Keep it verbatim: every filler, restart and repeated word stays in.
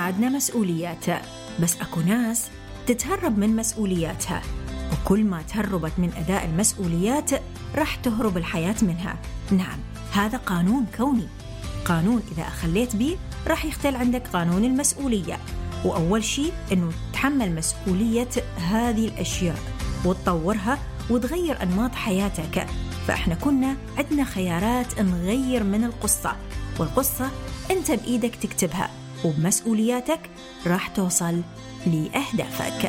عندنا مسؤوليات، بس أكو ناس تتهرب من مسؤولياتها، وكل ما تهربت من أداء المسؤوليات راح تهرب الحياة منها. نعم، هذا قانون كوني، قانون إذا أخليت به راح يختل عندك قانون المسؤولية. وأول شيء أنه تحمل مسؤولية هذه الأشياء وتطورها وتغير أنماط حياتك. فإحنا كنا عندنا خيارات نغير من القصة، والقصة أنت بإيدك تكتبها، وبمسؤولياتك راح توصل لأهدافك.